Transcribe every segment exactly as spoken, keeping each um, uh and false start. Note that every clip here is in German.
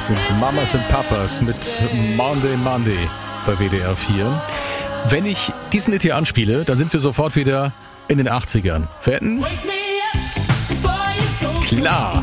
sind Mamas and Papas mit Monday Monday bei W D R vier. Wenn ich diesen Lied hier anspiele, dann sind wir sofort wieder in den achtzigern. Wetten? Klar.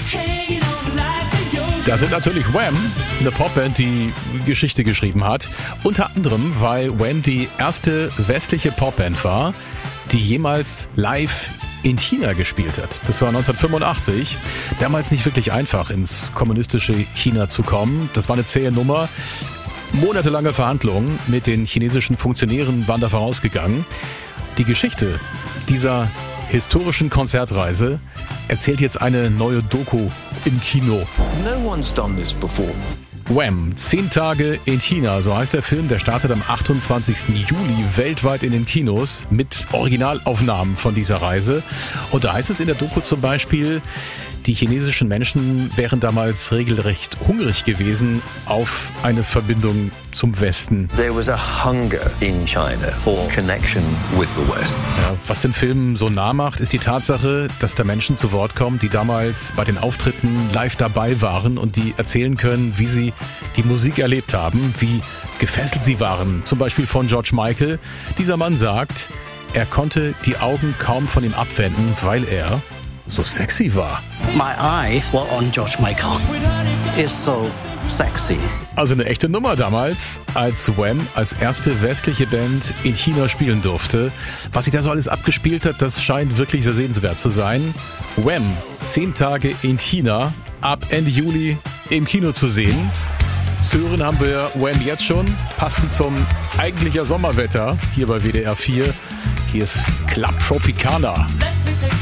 Das sind natürlich Wham, eine Popband, die Geschichte geschrieben hat. Unter anderem, weil Wham die erste westliche Popband war, die jemals live in China gespielt hat. Das war neunzehnhundertfünfundachtzig. Damals nicht wirklich einfach, ins kommunistische China zu kommen. Das war eine zähe Nummer. Monatelange Verhandlungen mit den chinesischen Funktionären waren da vorausgegangen. Die Geschichte dieser historischen Konzertreise erzählt jetzt eine neue Doku im Kino. No one's done this before. Wham! Zehn Tage in China, so heißt der Film. Der startet am achtundzwanzigsten Juli weltweit in den Kinos mit Originalaufnahmen von dieser Reise. Und da heißt es in der Doku zum Beispiel, die chinesischen Menschen wären damals regelrecht hungrig gewesen auf eine Verbindung zum Westen. There was a hunger in China for connection with the West. Ja, was den Film so nah macht, ist die Tatsache, dass da Menschen zu Wort kommen, die damals bei den Auftritten live dabei waren und die erzählen können, wie sie die Musik erlebt haben, wie gefesselt sie waren. Zum Beispiel von George Michael. Dieser Mann sagt, er konnte die Augen kaum von ihm abwenden, weil er so sexy war. My eyes were on George Michael. It's so sexy. Also eine echte Nummer damals, als Wham als erste westliche Band in China spielen durfte. Was sich da so alles abgespielt hat, das scheint wirklich sehr sehenswert zu sein. Wham, zehn Tage in China, ab Ende Juli im Kino zu sehen. Zu hören haben wir Wham jetzt schon, passend zum eigentlicher Sommerwetter hier bei W D R vier. Hier ist Club Tropicana.